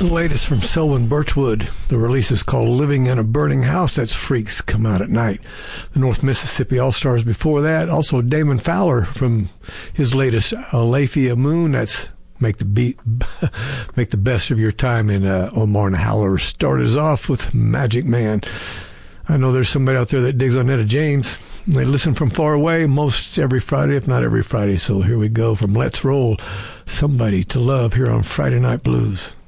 The latest from Selwyn Birchwood. The release is called Living in a Burning House. That's Freaks Come Out at Night. The North Mississippi All-Stars before that. Also Damon Fowler from his latest Alafia Moon. That's Make the Best of Your Time. And Omar and Howler started us off with Magic Man. I know there's somebody out there that digs on Etta James. They listen from far away most every Friday, if not every Friday. So here we go from Let's Roll, Somebody to Love here on Friday Night Blues.